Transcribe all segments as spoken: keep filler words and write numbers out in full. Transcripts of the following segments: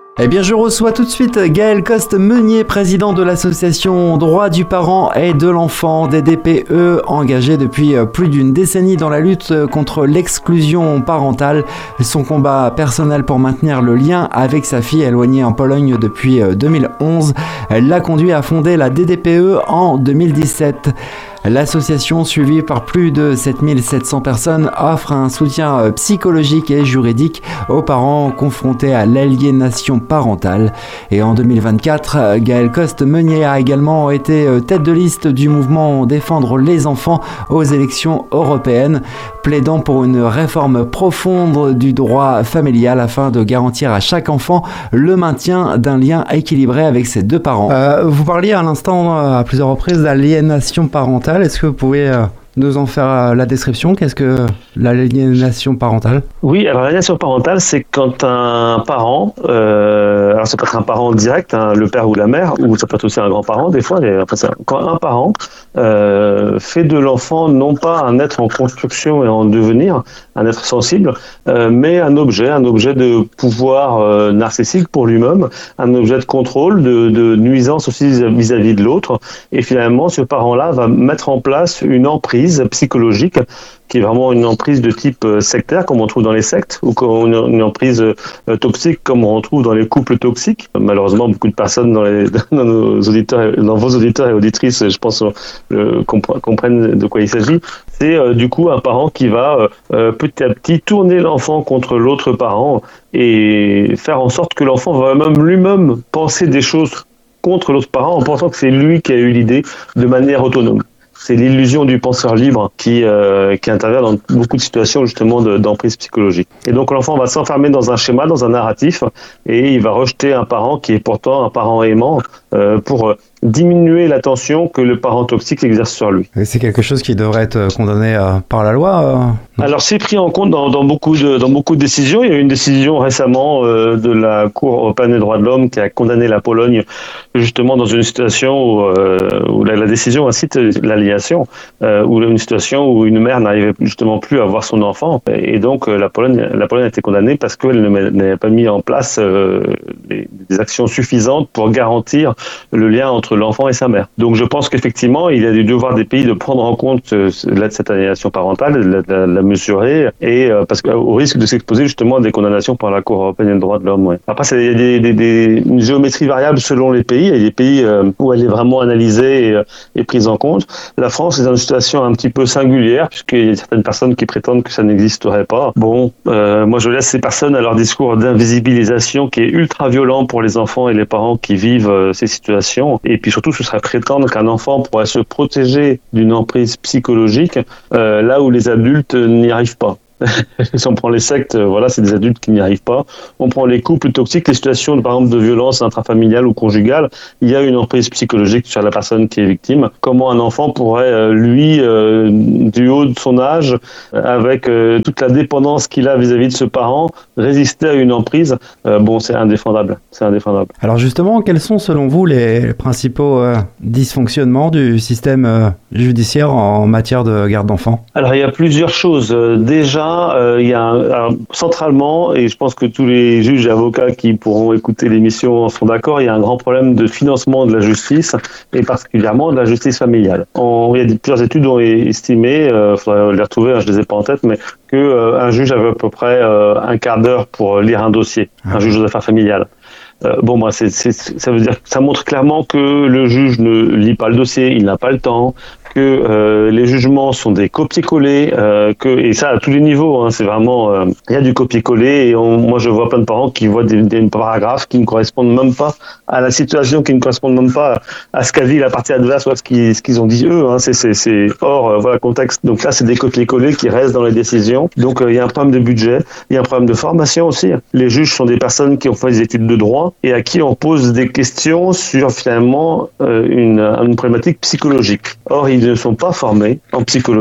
Eh bien, je reçois tout de suite Gaël Coste-Meunier, président de l'association Droits du parent et de l'enfant, D D P E, engagé depuis plus d'une décennie dans la lutte contre l'exclusion parentale. Son combat personnel pour maintenir le lien avec sa fille éloignée en Pologne depuis deux mille onze l'a conduit à fonder la D D P E en deux mille dix-sept. L'association, suivie par plus de sept mille sept cents personnes, offre un soutien psychologique et juridique aux parents confrontés à l'aliénation parentale. Et en deux mille vingt-quatre, Gaël Coste-Meunier a également été tête de liste du mouvement Défendre les enfants aux élections européennes, plaidant pour une réforme profonde du droit familial afin de garantir à chaque enfant le maintien d'un lien équilibré avec ses deux parents. Euh, vous parliez à l'instant à plusieurs reprises d'aliénation parentale. Est-ce que vous pouvez euh, nous en faire euh, la description ? Qu'est-ce que l'aliénation parentale ? Oui, alors l'aliénation parentale, c'est quand un parent, euh, alors ça peut être un parent direct, hein, le père ou la mère, ou ça peut être aussi un grand-parent des fois, mais, enfin, ça, quand un parent euh, fait de l'enfant non pas un être en construction et en devenir, un être sensible, euh, mais un objet, un objet de pouvoir euh, narcissique pour lui-même, un objet de contrôle, de, de nuisance aussi vis-à-vis de l'autre, et finalement ce parent-là va mettre en place une emprise psychologique qui est vraiment une emprise de type sectaire, comme on trouve dans les sectes, ou une, une emprise euh, toxique, comme on retrouve dans les couples toxiques. Malheureusement, beaucoup de personnes dans, les, dans, nos auditeurs, dans vos auditeurs et auditrices, je pense, euh, comprennent de quoi il s'agit. C'est euh, du coup un parent qui va euh, petit à petit tourner l'enfant contre l'autre parent et faire en sorte que l'enfant va même lui-même penser des choses contre l'autre parent en pensant que c'est lui qui a eu l'idée de manière autonome. C'est l'illusion du penseur libre qui, euh, qui intervient dans beaucoup de situations justement de, d'emprise psychologique. Et donc l'enfant va s'enfermer dans un schéma, dans un narratif, et il va rejeter un parent qui est pourtant un parent aimant euh, pour diminuer l'attention que le parent toxique exerce sur lui. Et c'est quelque chose qui devrait être condamné euh, par la loi euh... Alors c'est pris en compte dans, dans, beaucoup de, dans beaucoup de décisions. Il y a eu une décision récemment euh, de la Cour européenne des droits de l'homme qui a condamné la Pologne justement dans une situation où, euh, où la, la décision incite l'aliénation, euh, où une situation où une mère n'arrivait justement plus à voir son enfant. Et donc euh, la Pologne, la Pologne a été condamnée parce qu'elle n'avait pas mis en place euh, les, des actions suffisantes pour garantir le lien entre l'enfant et sa mère. Donc je pense qu'effectivement, il y a du devoir des pays de prendre en compte euh, cette aliénation parentale, de la, la, la mesurer, et euh, parce qu'au risque de s'exposer justement à des condamnations par la Cour européenne des droits de l'homme. Ouais. Après, il y a des, des, des, une géométrie variable selon les pays. Il y a des pays euh, où elle est vraiment analysée et, euh, et prise en compte. La France est dans une situation un petit peu singulière, puisqu'il y a certaines personnes qui prétendent que ça n'existerait pas. Bon, euh, moi je laisse ces personnes à leur discours d'invisibilisation qui est ultra violent pour les enfants et les parents qui vivent euh, ces situations. Et puis surtout, ce serait prétendre qu'un enfant pourrait se protéger d'une emprise psychologique euh, là où les adultes n'y arrivent pas. Si on prend les sectes, voilà, c'est des adultes qui n'y arrivent pas. On prend les couples toxiques, les situations, par exemple, de violence intrafamiliale ou conjugale. Il y a une emprise psychologique sur la personne qui est victime. Comment un enfant pourrait, lui, euh, du haut de son âge, avec euh, toute la dépendance qu'il a vis-à-vis de ce parent, résister à une emprise ? euh, Bon, c'est indéfendable. C'est indéfendable. Alors justement, quels sont, selon vous, les principaux euh, dysfonctionnements du système euh, judiciaire en matière de garde d'enfants ? Alors, il y a plusieurs choses. Euh, déjà, Euh, il y a un, alors, centralement, et je pense que tous les juges et avocats qui pourront écouter l'émission en sont d'accord, il y a un grand problème de financement de la justice et particulièrement de la justice familiale. On, il y a des, plusieurs études ont estimé, il euh, faudrait les retrouver, hein, je les ai pas en tête, mais que euh, un juge avait à peu près euh, un quart d'heure pour lire un dossier, ah. un juge aux affaires familiales. Euh, bon, bah, c'est, c'est, ça veut dire, ça montre clairement que le juge ne lit pas le dossier, il n'a pas le temps, que euh, les jugements sont des copier-coller, euh, que et ça à tous les niveaux, hein, c'est vraiment euh, il y a du copier-coller et on, moi je vois plein de parents qui voient des, des paragraphes qui ne correspondent même pas à la situation, qui ne correspondent même pas à ce qu'a dit la partie adverse ou à ce qu'ils, ce qu'ils ont dit eux, hein, c'est, c'est, c'est hors euh, voilà contexte. Donc là c'est des copier-coller qui restent dans les décisions. Donc euh, il y a un problème de budget, il y a un problème de formation aussi. Les juges sont des personnes qui ont fait des études de droit et à qui on pose des questions sur finalement euh, une, une problématique psychologique. Or ils ne sont pas formés en psychologie.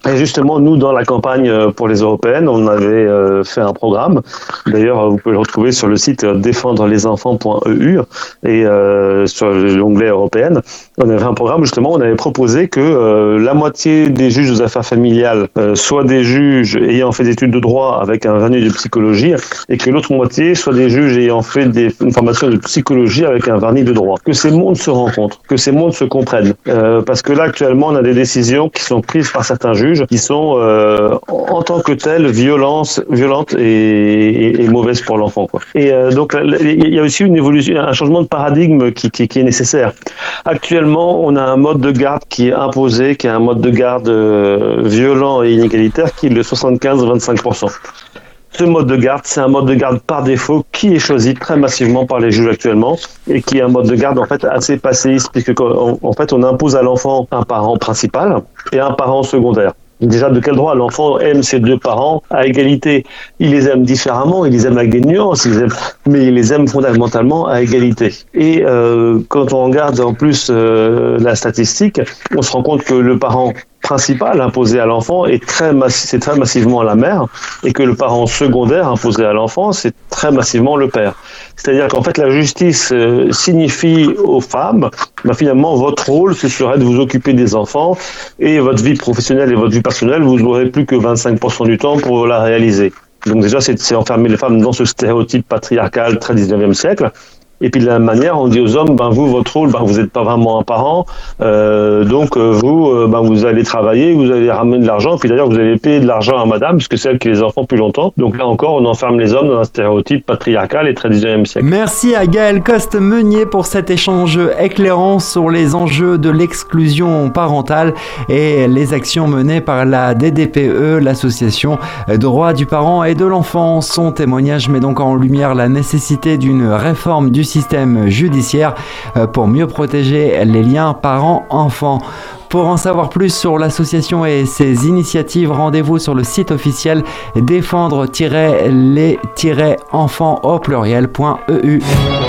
Et justement, nous, dans la campagne pour les européennes, on avait euh, fait un programme. D'ailleurs, vous pouvez le retrouver sur le site défendre les enfants point e u et euh, sur l'onglet européenne. On avait un programme, justement, on avait proposé que euh, la moitié des juges aux affaires familiales euh, soient des juges ayant fait des études de droit avec un vernis de psychologie et que l'autre moitié soit des juges ayant fait des, une formation de psychologie avec un vernis de droit. Que ces mondes se rencontrent, que ces mondes se comprennent. Euh, parce que là, actuellement, on a des décisions qui sont prises par certains juges qui sont euh, en tant que telles violentes, violentes et, et, et mauvaises pour l'enfant, quoi. Et euh, donc il y a aussi une évolution, un changement de paradigme qui, qui, qui est nécessaire. Actuellement, on a un mode de garde qui est imposé, qui est un mode de garde euh, violent et inégalitaire, qui est le soixante-quinze à vingt-cinq pour cent. Ce mode de garde, c'est un mode de garde par défaut qui est choisi très massivement par les juges actuellement et qui est un mode de garde en fait assez passéiste puisque en fait on impose à l'enfant un parent principal et un parent secondaire. Déjà, de quel droit l'enfant aime ses deux parents à égalité? Il les aime différemment, il les aime avec des nuances, il les aime, mais il les aime fondamentalement à égalité. Et euh, quand on regarde en plus euh, la statistique, on se rend compte que le parent principal imposé à l'enfant est très massi- c'est très massivement la mère et que le parent secondaire imposé à l'enfant c'est très massivement le père. C'est-à-dire qu'en fait la justice euh, signifie aux femmes ben, finalement votre rôle ce serait de vous occuper des enfants et votre vie professionnelle et votre vie personnelle vous n'aurez plus que vingt-cinq pour cent du temps pour la réaliser. Donc déjà c'est, c'est enfermer les femmes dans ce stéréotype patriarcal très dix-neuvième siècle. Et puis de la même manière, on dit aux hommes, ben vous, votre rôle, ben vous n'êtes pas vraiment un parent, euh, donc euh, vous, euh, ben vous allez travailler, vous allez ramener de l'argent, puis d'ailleurs vous allez payer de l'argent à madame, puisque c'est elle qui les enfants plus longtemps. Donc là encore, on enferme les hommes dans un stéréotype patriarcal et très dix-neuvième siècle. Merci à Gaël Coste-Meunier pour cet échange éclairant sur les enjeux de l'exclusion parentale et les actions menées par la D D P E, l'association Droits du parent et de l'enfant. Son témoignage met donc en lumière la nécessité d'une réforme du système judiciaire pour mieux protéger les liens parents-enfants. Pour en savoir plus sur l'association et ses initiatives, rendez-vous sur le site officiel défendre les enfants au pluriel point e u.